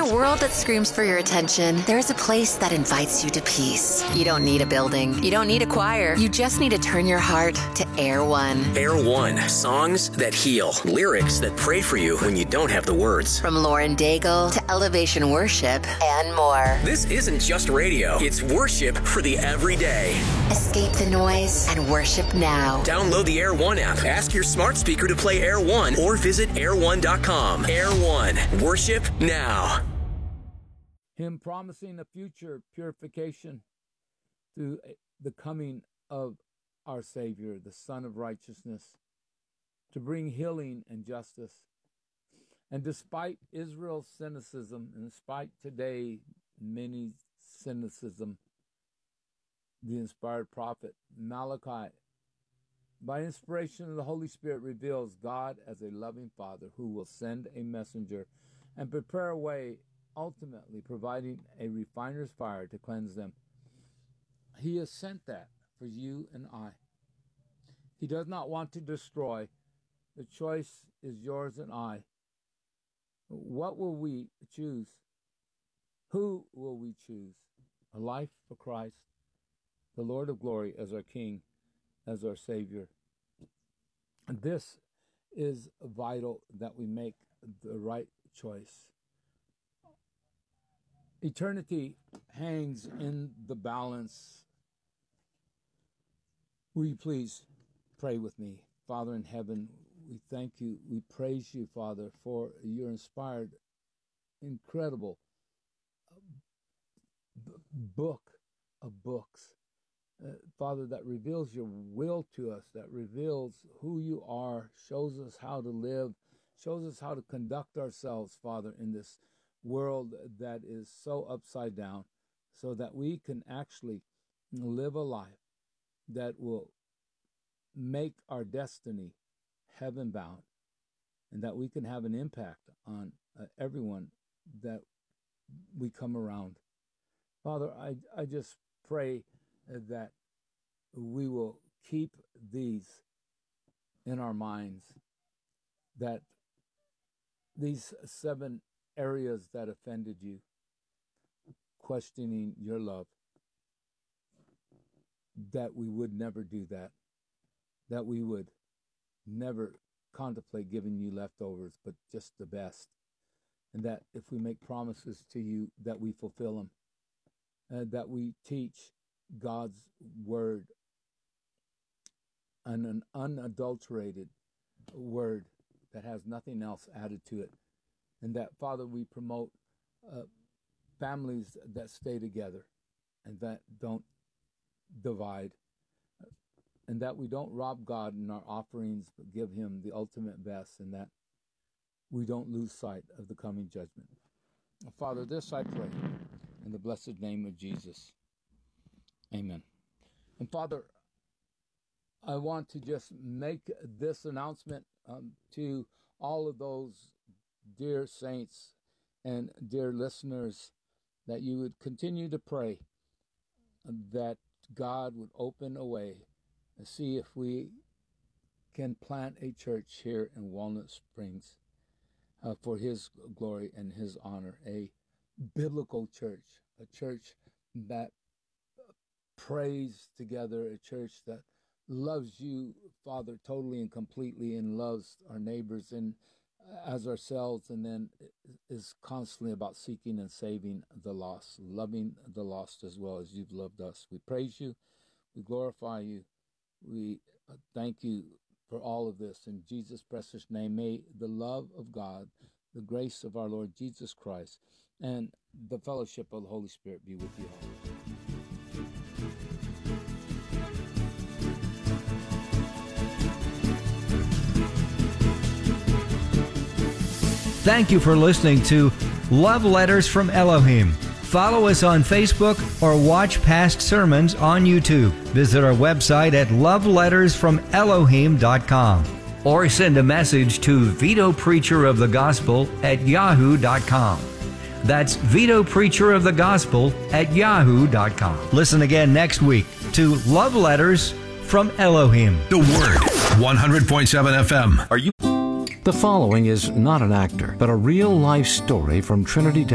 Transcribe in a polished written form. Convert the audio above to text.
a world that screams for your attention, there's a place that invites you to peace. You don't need a building. You don't need a choir. You just need to turn your heart to Air One. Air One. Songs that heal. Lyrics that pray for you when you don't have the words. From Lauren Daigle to Elevation Worship and more. This isn't just radio. It's worship for the everyday. Escape the noise and worship now. Download the Air One app. Ask your smart speaker to play Air One or visit air1.com. Air One. Worship now. Him promising a future purification through the coming of our Savior, the Son of Righteousness, to bring healing and justice. And despite Israel's cynicism, and despite today many cynicism, the inspired prophet Malachi, by inspiration of the Holy Spirit, reveals God as a loving Father who will send a messenger and prepare a way, ultimately providing a refiner's fire to cleanse them. He has sent that for you and I. He does not want to destroy. The choice is yours and I. What will we choose? Who will we choose? A life for Christ, the Lord of glory as our King, as our Savior. This is vital that we make the right choice. Eternity hangs in the balance. Will you please pray with me? Father in heaven, we thank you. We praise you, Father, for your inspired, incredible book of books. Father, that reveals your will to us, that reveals who you are, shows us how to live, shows us how to conduct ourselves, Father, in this world that is so upside down, so that we can actually live a life that will make our destiny heaven-bound, and that we can have an impact on everyone that we come around. Father, I just pray that we will keep these in our minds, that these 7 areas that offended you, questioning your love, that we would never do that we would never contemplate giving you leftovers, but just the best, and that if we make promises to you, that we fulfill them, and that we teach God's word, an unadulterated word that has nothing else added to it. And that, Father, we promote families that stay together and that don't divide. And that we don't rob God in our offerings, but give him the ultimate best, and that we don't lose sight of the coming judgment. Father, this I pray in the blessed name of Jesus. Amen. And Father, I want to just make this announcement to all of those dear saints and dear listeners, that you would continue to pray that God would open a way and see if we can plant a church here in Walnut Springs for his glory and his honor, a biblical church, a church that prays together, a church that loves you, Father, totally and completely, and loves our neighbors and as ourselves, and then is constantly about seeking and saving the lost, loving the lost as well as you've loved us. We praise you. We glorify you. We thank you for all of this. In Jesus' precious name, may the love of God, the grace of our Lord Jesus Christ, and the fellowship of the Holy Spirit be with you all. Thank you for listening to Love Letters from Elohim. Follow us on Facebook or watch past sermons on YouTube. Visit our website at lovelettersfromelohim.com or send a message to vitopreacherofthegospel@yahoo.com. That's vitopreacherofthegospel@yahoo.com. Listen again next week to Love Letters from Elohim. The Word, 100.7 FM. The following is not an actor, but a real-life story from Trinity